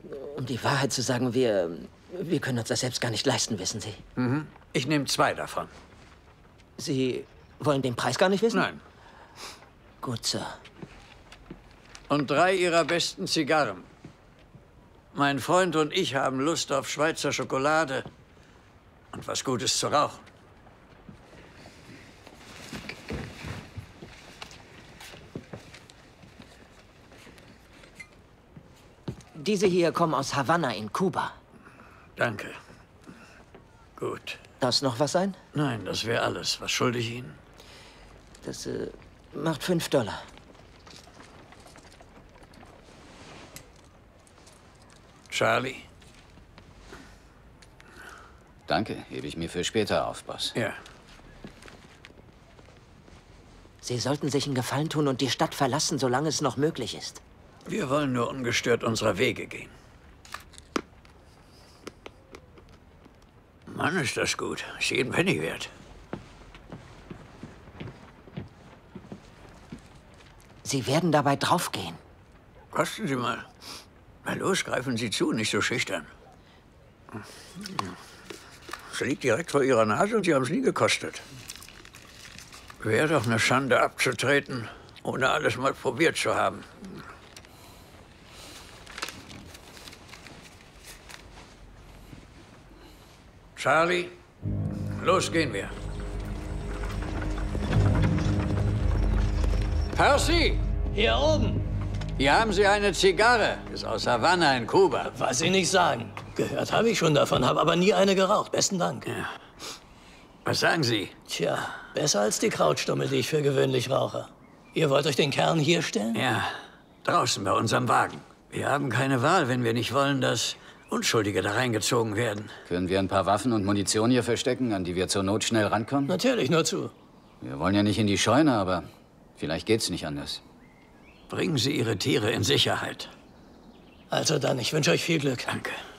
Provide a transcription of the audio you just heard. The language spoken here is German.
Um die Wahrheit zu sagen, wir können uns das selbst gar nicht leisten, wissen Sie. Mhm. Ich nehme 2 davon. Sie wollen den Preis gar nicht wissen? Nein. Gut, Sir. Und 3 Ihrer besten Zigarren. Mein Freund und ich haben Lust auf Schweizer Schokolade und was Gutes zu rauchen. Diese hier kommen aus Havanna in Kuba. Danke. Gut. Darf noch was sein? Nein, das wäre alles. Was schulde ich Ihnen? Das macht $5. Charlie? Danke, hebe ich mir für später auf, Boss. Ja. Sie sollten sich einen Gefallen tun und die Stadt verlassen, solange es noch möglich ist. Wir wollen nur ungestört unserer Wege gehen. Mann, ist das gut. Ist jeden Penny wert. Sie werden dabei draufgehen. Kosten Sie mal. Na los, greifen Sie zu, nicht so schüchtern. Es liegt direkt vor Ihrer Nase und Sie haben es nie gekostet. Wäre doch eine Schande abzutreten, ohne alles mal probiert zu haben. Charlie, los gehen wir. Percy! Hier oben. Hier haben Sie eine Zigarre. Ist aus Havanna in Kuba. Was Sie nicht sagen. Gehört habe ich schon davon, habe aber nie eine geraucht. Besten Dank. Ja. Was sagen Sie? Tja, besser als die Krautstummel, die ich für gewöhnlich rauche. Ihr wollt euch den Kern hier stellen? Ja, draußen bei unserem Wagen. Wir haben keine Wahl, wenn wir nicht wollen, dass Unschuldige da reingezogen werden. Können wir ein paar Waffen und Munition hier verstecken, an die wir zur Not schnell rankommen? Natürlich, nur zu. Wir wollen ja nicht in die Scheune, aber vielleicht geht's nicht anders. Bringen Sie Ihre Tiere in Sicherheit. Also dann, ich wünsche euch viel Glück. Danke.